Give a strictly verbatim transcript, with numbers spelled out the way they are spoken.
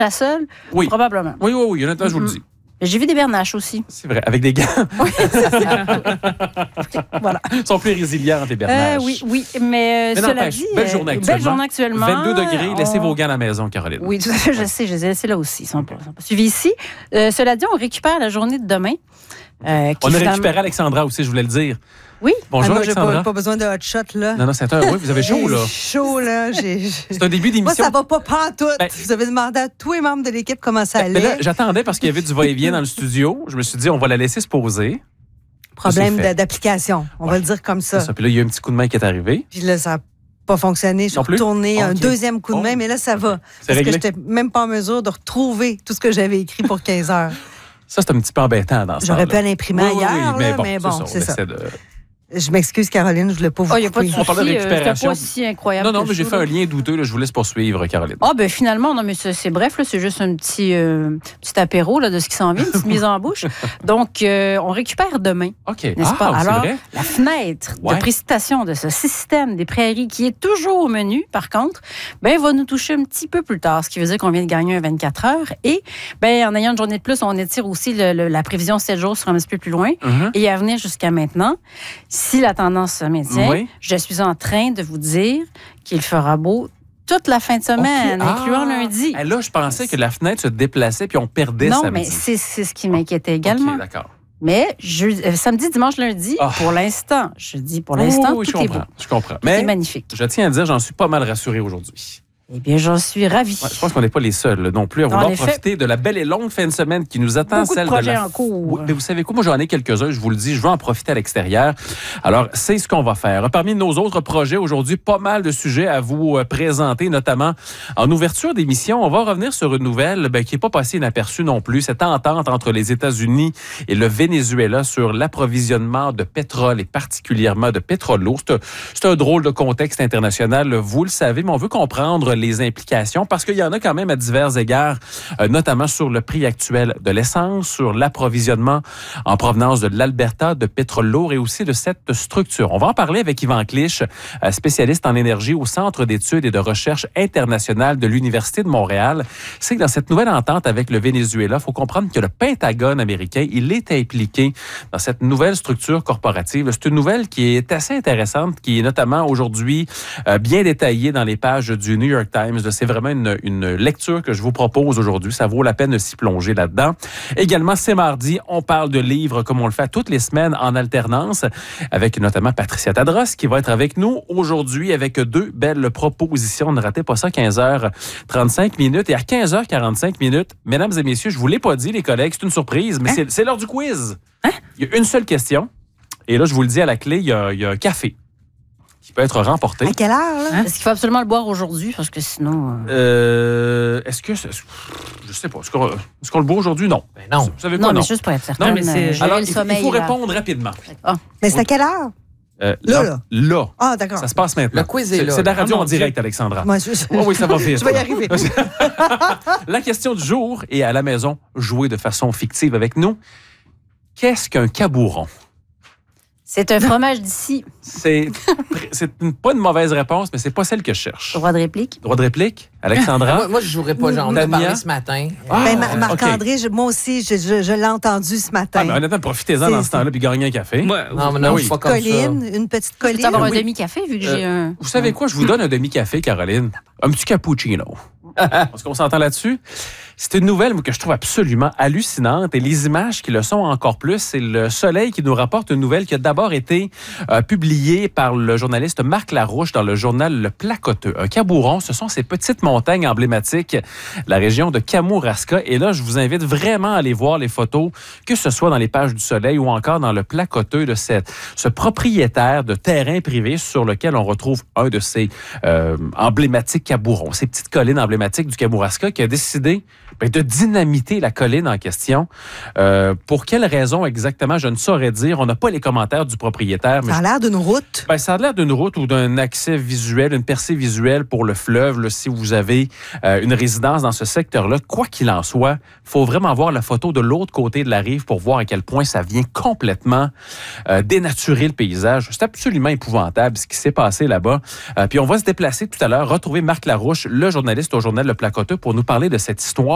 la seule? Oui. Probablement. Oui, oui, oui. Honnêtement, mm-hmm. je vous le dis. J'ai vu des bernaches aussi. C'est vrai, avec des gants. Oui, c'est ça. Voilà. Ils sont plus résilients, les bernaches. Euh, oui, oui, mais, mais cela dit... Belle journée actuellement. Belle journée actuellement. vingt-deux degrés, on... laissez vos gants à la maison, Caroline. Oui, tout à fait, je sais, je les ai laissés là aussi. Ils ne sont, okay. sont pas suivis ici. Euh, cela dit, on récupère la journée de demain. Euh, on a finalement... récupéré Alexandra aussi, je voulais le dire. Oui. Bonjour, ah, moi, Alexandra. J'ai pas, pas besoin de hot shot, là. Non, non, c'est un... Oui, vous avez chaud, là. J'ai chaud, là. J'ai... C'est un début d'émission. Moi, ça va pas pantoute. Ben, vous avez demandé à tous les membres de l'équipe comment ça allait. Ben là, j'attendais parce qu'il y avait du va-et-vient dans le studio. Je me suis dit, on va la laisser se poser. Problème d'application, on ouais. va le dire comme ça. ça. Puis là, il y a eu un petit coup de main qui est arrivé. Puis là, ça n'a pas fonctionné. Je suis retournée okay. un deuxième coup de main, oh. mais là, ça va. C'est parce réglé. que je n'étais même pas en mesure de retrouver tout ce que j'avais écrit pour quinze heures. Ça, c'est un petit peu embêtant dans ce J'aurais pu l'imprimer oui, ailleurs, oui, oui, mais là, bon, mais bon c'est ça. C'est ça. De... Je m'excuse, Caroline, je ne voulais pas vous oh, y a pas de souci, on parlait de récupération. Euh, pas si incroyable. Non, non, mais j'ai fait un lien douteux. Là, je vous laisse poursuivre, Caroline. Ah, oh, ben finalement, non, mais c'est, c'est bref. Là, c'est juste un petit, euh, petit apéro là, de ce qui s'en vient, une petite mise en bouche. Donc, euh, on récupère demain. OK. N'est-ce ah, pas? Alors, vrai? la fenêtre ouais. de précipitation de ce système des prairies, qui est toujours au menu, par contre, ben, va nous toucher un petit peu plus tard, ce qui veut dire qu'on vient de gagner un vingt-quatre heures. Et, ben, en ayant une journée de plus, on étire aussi le, le, la prévision sept jours sur un petit peu plus loin. Mm-hmm. Et à venir jusqu'à maintenant, si la tendance se maintient, oui. je suis en train de vous dire qu'il fera beau toute la fin de semaine, okay. incluant ah. lundi. Et là, je pensais que la fenêtre se déplaçait puis on perdait non, samedi. Non, mais c'est, c'est ce qui m'inquiétait également. OK, d'accord. Mais je, euh, samedi, dimanche, lundi, oh. pour l'instant, je dis pour l'instant, oh, oui, tout je est comprends, beau. Je comprends. Tout mais est magnifique. Je tiens à dire, j'en suis pas mal rassuré aujourd'hui. Eh bien, j'en suis ravie. Ouais, je pense qu'on n'est pas les seuls là, non plus à vouloir profiter de la belle et longue fin de semaine qui nous attend. Beaucoup celle de projets de la... en cours. Oui, mais vous savez quoi? Moi, j'en ai quelques-uns, je vous le dis. Je veux en profiter à l'extérieur. Alors, c'est ce qu'on va faire. Parmi nos autres projets aujourd'hui, pas mal de sujets à vous présenter, notamment en ouverture d'émission. On va revenir sur une nouvelle ben, qui n'est pas passée inaperçue non plus. Cette entente entre les États-Unis et le Venezuela sur l'approvisionnement de pétrole et particulièrement de pétrole lourd. C'est un, c'est un drôle de contexte international, vous le savez, mais on veut comprendre les implications parce qu'il y en a quand même à divers égards, euh, notamment sur le prix actuel de l'essence, sur l'approvisionnement en provenance de l'Alberta de pétrole lourd et aussi de cette structure. On va en parler avec Yvan Clich, euh, spécialiste en énergie au Centre d'études et de recherche internationale de l'Université de Montréal. C'est que dans cette nouvelle entente avec le Venezuela, il faut comprendre que le Pentagone américain, il est impliqué dans cette nouvelle structure corporative. C'est une nouvelle qui est assez intéressante, qui est notamment aujourd'hui euh, bien détaillée dans les pages du New York Times. C'est vraiment une, une lecture que je vous propose aujourd'hui. Ça vaut la peine de s'y plonger là-dedans. Également, c'est mardi, on parle de livres comme on le fait toutes les semaines en alternance, avec notamment Patricia Tadros qui va être avec nous aujourd'hui avec deux belles propositions. Ne ratez pas ça, quinze heures trente-cinq minutes. Et à quinze heures quarante-cinq minutes, mesdames et messieurs, je vous l'ai pas dit, les collègues, c'est une surprise, mais hein? c'est, c'est l'heure du quiz. Hein? Il y a une seule question. Et là, je vous le dis à la clé, il y a, il y a un café qui peut être remporté. À quelle heure, là? Hein? Est-ce qu'il faut absolument le boire aujourd'hui? Parce que sinon... Euh... Euh, est-ce que... Je sais pas. Est-ce qu'on, est-ce qu'on le boit aujourd'hui? Non. Ben non. Vous savez quoi? Non, Non, mais juste pour être certain. Non, mais c'est... Alors, le il, sommeil, il faut là. répondre rapidement. Ah. Mais c'est à quelle heure? Euh, là, là, là. Là. Ah, d'accord. Ça se passe maintenant. Le quiz est c'est, là. c'est de la radio Ah, en direct, Alexandra. Moi, je, je, oh, oui, ça va vite. Je vais y arriver. La question du jour est à la maison, jouer de façon fictive avec nous. Qu'est-ce qu'un cabouron? C'est un fromage d'ici. C'est, c'est une, pas une mauvaise réponse, mais c'est pas celle que je cherche. Droit de réplique. Droit de réplique, Alexandra? moi, moi, je jouerais pas. J'en ai parlé ce matin. Ah, ben, Marc-André, okay. moi aussi, je, je, je l'ai entendu ce matin. Ah, mais honnêtement, profitez-en c'est, dans ce temps-là puis gagnez un café. Ouais, non, mais non, oui. Une petite colline, une petite colline. Tu peux avoir oui. un demi-café vu que euh, j'ai un... Vous savez quoi? Je vous donne un demi-café, Caroline. Un petit cappuccino. Est-ce qu'on s'entend là-dessus? C'est une nouvelle que je trouve absolument hallucinante et les images qui le sont encore plus, c'est le Soleil qui nous rapporte une nouvelle qui a d'abord été euh, publiée par le journaliste Marc Larouche dans le journal Le Placoteux. Un cabouron, ce sont ces petites montagnes emblématiques de la région de Kamouraska. Et là, je vous invite vraiment à aller voir les photos, que ce soit dans les pages du Soleil ou encore dans Le Placoteux de cette, ce propriétaire de terrain privé sur lequel on retrouve un de ces euh, emblématiques cabourons, ces petites collines emblématiques du Kamouraska qui a décidé ben, de dynamiter la colline en question. Euh, pour quelle raison exactement, je ne saurais dire. On n'a pas les commentaires du propriétaire. Mais ça a l'air d'une route. Ben, ça a l'air d'une route ou d'un accès visuel, une percée visuelle pour le fleuve, là, si vous avez euh, une résidence dans ce secteur-là. Quoi qu'il en soit, il faut vraiment voir la photo de l'autre côté de la rive pour voir à quel point ça vient complètement euh, dénaturer le paysage. C'est absolument épouvantable ce qui s'est passé là-bas. Euh, puis on va se déplacer tout à l'heure, retrouver Marc Larouche, le journaliste au journal Le Placoteux, pour nous parler de cette histoire.